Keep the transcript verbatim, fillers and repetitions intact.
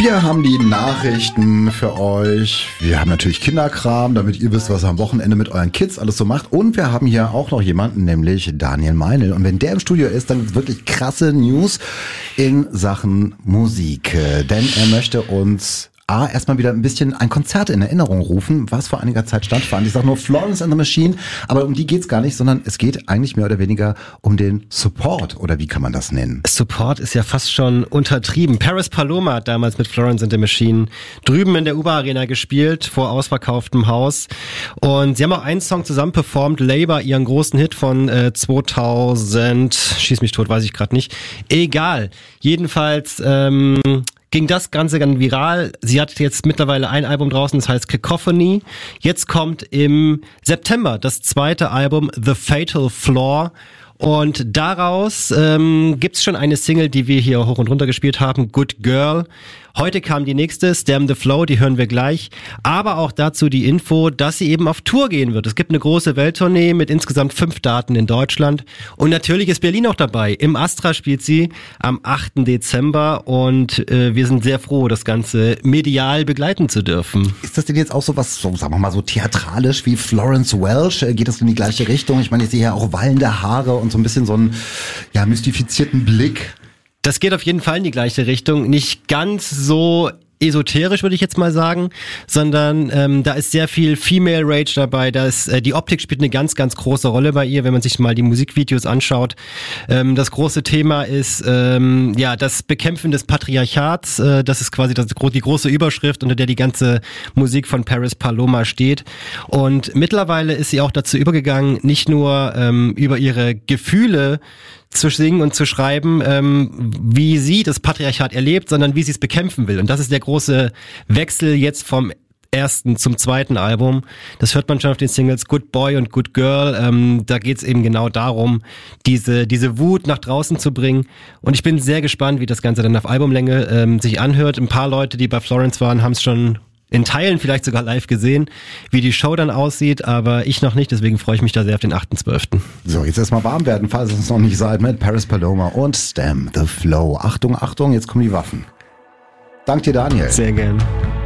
Wir haben die Nachrichten für euch. Wir haben natürlich Kinderkram, damit ihr wisst, was ihr am Wochenende mit euren Kids alles so macht. Und wir haben hier auch noch jemanden, nämlich Daniel Meinl. Und wenn der im Studio ist, dann gibt's wirklich krasse News in Sachen Musik. Denn er möchte uns A, erstmal wieder ein bisschen ein Konzert in Erinnerung rufen, was vor einiger Zeit stattfand. Ich sage nur Florence and the Machine, aber um die geht's gar nicht, sondern es geht eigentlich mehr oder weniger um den Support, oder wie kann man das nennen? Support ist ja fast schon untertrieben. Paris Paloma hat damals mit Florence and the Machine drüben in der U B A Arena gespielt, vor ausverkauftem Haus. Und sie haben auch einen Song zusammen performt, Labour, ihren großen Hit von äh, zweitausend, schieß mich tot, weiß ich gerade nicht. Egal. Jedenfalls ähm, ging das Ganze ganz viral. Sie hat jetzt mittlerweile ein Album draußen, das heißt Cacophony. Jetzt kommt im September das zweite Album, The Fatal Flaw. Und daraus ähm, gibt's schon eine Single, die wir hier hoch und runter gespielt haben, Good Girl. Heute kam die nächste, Stem the Flow, die hören wir gleich. Aber auch dazu die Info, dass sie eben auf Tour gehen wird. Es gibt eine große Welttournee mit insgesamt fünf Daten in Deutschland. Und natürlich ist Berlin auch dabei. Im Astra spielt sie am achten Dezember. Und äh, wir sind sehr froh, das Ganze medial begleiten zu dürfen. Ist das denn jetzt auch so was, so, sagen wir mal, so theatralisch wie Florence Welch? Geht das in die gleiche Richtung? Ich meine, ich sehe ja auch wallende Haare und so ein bisschen so einen ja, mystifizierten Blick. Das geht auf jeden Fall in die gleiche Richtung. Nicht ganz so esoterisch, würde ich jetzt mal sagen, sondern ähm, da ist sehr viel Female Rage dabei. Da ist, äh, die Optik spielt eine ganz, ganz große Rolle bei ihr, wenn man sich mal die Musikvideos anschaut. Ähm, das große Thema ist ähm, ja das Bekämpfen des Patriarchats. Äh, das ist quasi das, die große Überschrift, unter der die ganze Musik von Paris Paloma steht. Und mittlerweile ist sie auch dazu übergegangen, nicht nur ähm, über ihre Gefühle zu singen und zu schreiben, ähm, wie sie das Patriarchat erlebt, sondern wie sie es bekämpfen will. Und das ist der große Wechsel jetzt vom ersten zum zweiten Album. Das hört man schon auf den Singles Good Boy und Good Girl. Ähm, da geht's eben genau darum, diese diese Wut nach draußen zu bringen. Und ich bin sehr gespannt, wie das Ganze dann auf Albumlänge ähm, sich anhört. Ein paar Leute, die bei Florence waren, haben es schon in Teilen vielleicht sogar live gesehen, wie die Show dann aussieht, aber ich noch nicht, deswegen freue ich mich da sehr auf den achten zwölften So, jetzt erstmal warm werden, falls es noch nicht seid, mit Paris Paloma und Stem the Flow. Achtung, Achtung, jetzt kommen die Waffen. Dank dir, Daniel. Sehr gern.